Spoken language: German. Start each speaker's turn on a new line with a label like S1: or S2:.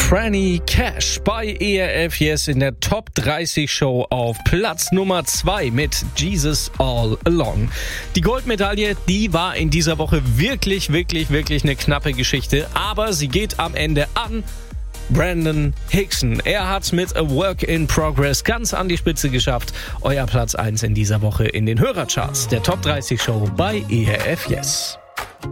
S1: Franny Cash bei ERF Yes in der Top 30 Show auf Platz Nummer 2 mit Jesus All Along. Die Goldmedaille, die war in dieser Woche wirklich eine knappe Geschichte, aber sie geht am Ende an Brandon Hickson. Er hat mit A Work in Progress ganz an die Spitze geschafft. Euer Platz 1 in dieser Woche in den Hörercharts der Top 30 Show bei ERF Yes.